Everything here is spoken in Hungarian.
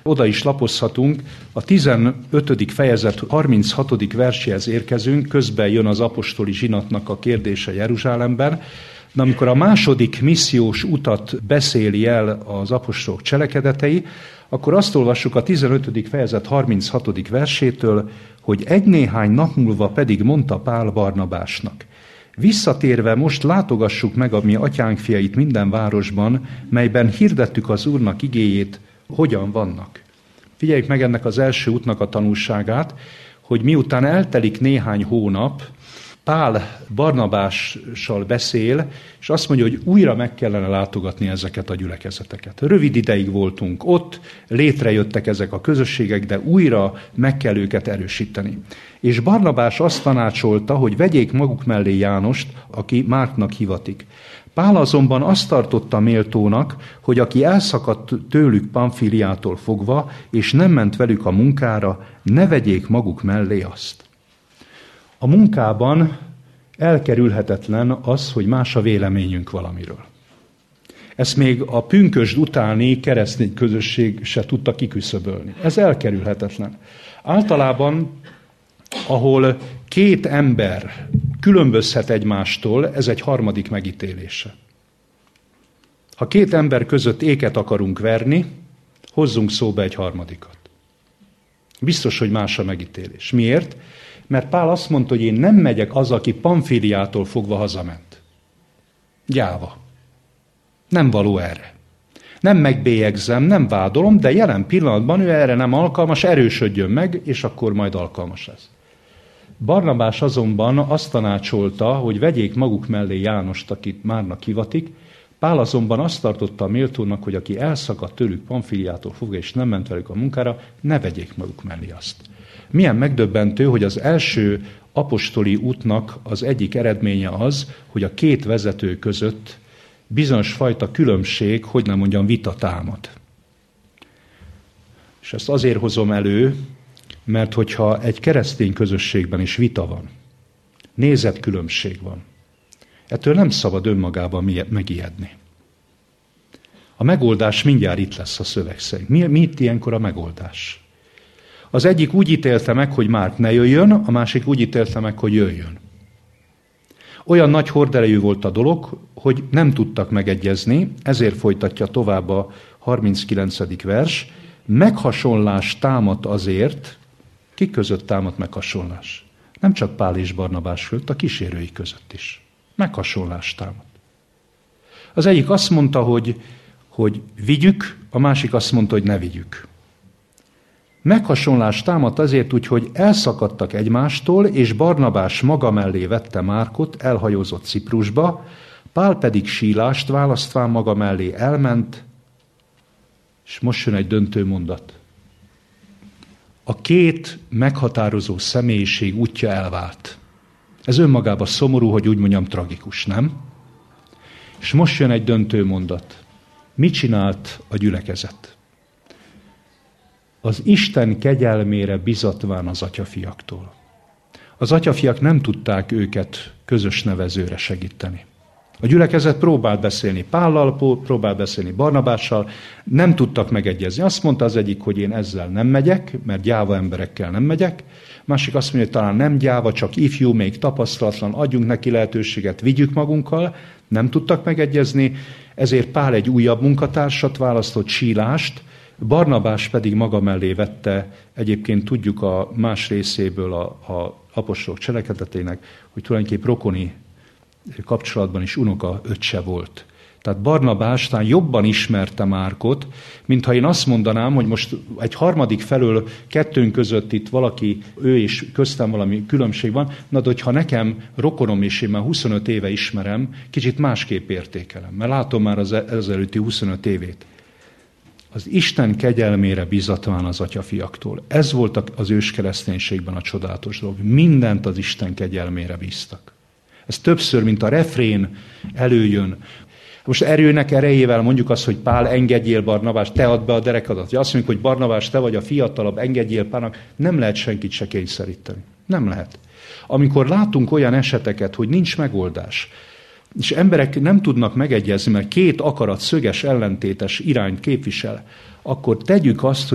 oda is lapozhatunk, a 15. fejezet 36. verséhez érkezünk, közben jön az apostoli zsinatnak a kérdése Jeruzsálemben, de amikor a második missziós utat beszéli el az apostolok cselekedetei, akkor azt olvassuk a 15. fejezet 36. versétől, hogy egy-néhány nap múlva pedig mondta Pál Barnabásnak: visszatérve most látogassuk meg a mi atyánk fiait minden városban, melyben hirdettük az Úrnak igéjét, hogyan vannak. Figyeljük meg ennek az első útnak a tanulságát, hogy miután eltelik néhány hónap, Pál Barnabással beszél, és azt mondja, hogy újra meg kellene látogatni ezeket a gyülekezeteket. Rövid ideig voltunk ott, létrejöttek ezek a közösségek, de újra meg kell őket erősíteni. És Barnabás azt tanácsolta, hogy vegyék maguk mellé Jánost, aki Márknak hivatik. Pál azonban azt tartotta méltónak, hogy aki elszakadt tőlük Pamfiliától fogva, és nem ment velük a munkára, ne vegyék maguk mellé azt. A munkában elkerülhetetlen az, hogy más a véleményünk valamiről. Ezt még a pünkösd utáni keresztény közösség se tudta kiküszöbölni. Ez elkerülhetetlen. Általában, ahol két ember különbözhet egymástól, ez egy harmadik megítélése. Ha két ember között éket akarunk verni, hozzunk szóba egy harmadikat. Biztos, hogy más a megítélés. Miért? Mert Pál azt mondta, hogy én nem megyek az, aki Pamfiliától fogva hazament. Gyáva. Nem való erre. Nem megbélyegzem, nem vádolom, de jelen pillanatban ő erre nem alkalmas, erősödjön meg, és akkor majd alkalmas lesz. Barnabás azonban azt tanácsolta, hogy vegyék maguk mellé Jánost, akit Márnak hivatik. Pál azonban azt tartotta a méltónak, hogy aki elszakadt tőlük Pamfiliától fogva, és nem ment velük a munkára, ne vegyék maguk mellé azt. Milyen megdöbbentő, hogy az első apostoli útnak az egyik eredménye az, hogy a két vezető között bizonyos fajta különbség, hogy nem mondjam, vita támad. És ezt azért hozom elő, mert hogyha egy keresztény közösségben is vita van, nézetkülönbség van, ettől nem szabad önmagában megijedni. A megoldás mindjárt itt lesz a szöveg szerint. Mi itt ilyenkor a megoldás? Az egyik úgy ítélte meg, hogy Márk ne jöjjön, a másik úgy ítélte meg, hogy jöjjön. Olyan nagy horderejű volt a dolog, hogy nem tudtak megegyezni, ezért folytatja tovább a 39. vers. Meghasonlás támadt azért, kik között támadt meghasonlás? Nem csak Pál és Barnabás között, a kísérői között is. Meghasonlás támadt. Az egyik azt mondta, hogy vigyük, a másik azt mondta, hogy ne vigyük. Meghasonlás támadt azért úgy, hogy elszakadtak egymástól, és Barnabás maga mellé vette Márkot, elhajózott Ciprusba, Pál pedig Sílást választván maga mellé elment, és most jön egy döntő mondat. A két meghatározó személyiség útja elvált. Ez önmagában szomorú, hogy úgy mondjam, tragikus, nem? És most jön egy döntő mondat. Mit csinált a gyülekezet? Az Isten kegyelmére bizatván az atyafiaktól. Az atyafiak nem tudták őket közös nevezőre segíteni. A gyülekezet próbált beszélni Pállal, próbált beszélni Barnabással, nem tudtak megegyezni. Azt mondta az egyik, hogy én ezzel nem megyek, mert gyáva emberekkel nem megyek. Másik azt mondja, hogy talán nem gyáva, csak ifjú, még tapasztalatlan, adjunk neki lehetőséget, vigyük magunkkal. Nem tudtak megegyezni, ezért Pál egy újabb munkatársat választott, Sílást, Barnabás pedig maga mellé vette, egyébként tudjuk a más részéből a apostolok cselekedetének, hogy tulajdonképp rokoni kapcsolatban is unoka öccse volt. Tehát Barnabás talán jobban ismerte Márkot, mintha én azt mondanám, hogy most egy harmadik felől kettőnk között itt valaki, ő és köztem valami különbség van, de hogyha nekem rokonom és én már 25 éve ismerem, kicsit másképp értékelem, mert látom már az ezelőtti 25 évét. Az Isten kegyelmére bizatván az atyafiaktól. Ez volt az őskereszténységben a csodálatos dolog. Mindent az Isten kegyelmére bíztak. Ez többször, mint a refrén előjön. Most erőnek erejével mondjuk azt, hogy Pál, engedjél Barnabás, te add be a derekadat. Vagy azt mondjuk, hogy Barnabás, te vagy a fiatalabb, engedjél Pálnak. Nem lehet senkit se kényszeríteni. Nem lehet. Amikor látunk olyan eseteket, hogy nincs megoldás, és emberek nem tudnak megegyezni, mert két akarat szöges ellentétes irányt képvisel, akkor tegyük azt, hogy